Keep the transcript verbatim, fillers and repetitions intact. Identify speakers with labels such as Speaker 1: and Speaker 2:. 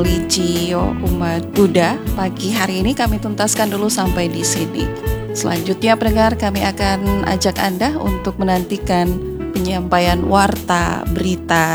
Speaker 1: Religio umat Buddha. Pagi hari ini kami tuntaskan dulu sampai di sini. Selanjutnya pendengar, kami akan ajak Anda untuk menantikan penyampaian warta berita